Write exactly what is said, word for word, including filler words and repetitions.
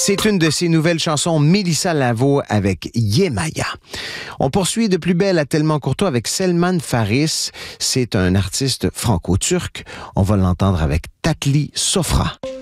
C'est une de ses nouvelles chansons, Mélissa Lavo avec Yemaya. On poursuit de plus belle à Tellement Courtois avec Selman Faris. C'est un artiste franco-turc. On va l'entendre avec Tatli Sofra.